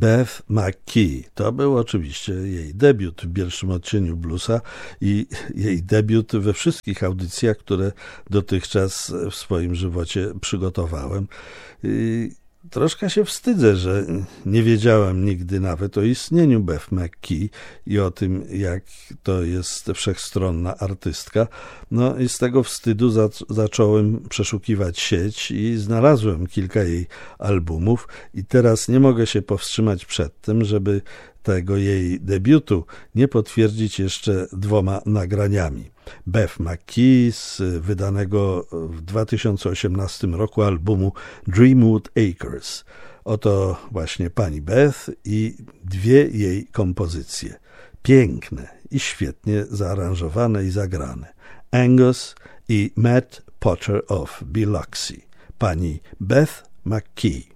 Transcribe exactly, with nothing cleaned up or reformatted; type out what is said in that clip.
Beth McKee. To był oczywiście jej debiut w pierwszym odcieniu bluesa i jej debiut we wszystkich audycjach, które dotychczas w swoim żywocie przygotowałem. Troszkę się wstydzę, że nie wiedziałem nigdy nawet o istnieniu Beth McKee i o tym, jak to jest wszechstronna artystka. No i z tego wstydu za- zacząłem przeszukiwać sieć i znalazłem kilka jej albumów i teraz nie mogę się powstrzymać przed tym, żeby tego jej debiutu nie potwierdzić jeszcze dwoma nagraniami. Beth McKee z wydanego w dwa tysiące osiemnastym roku albumu Dreamwood Acres. Oto właśnie pani Beth i dwie jej kompozycje. Piękne i świetnie zaaranżowane i zagrane. Angus i Matt Potter of Biloxi. Pani Beth McKee.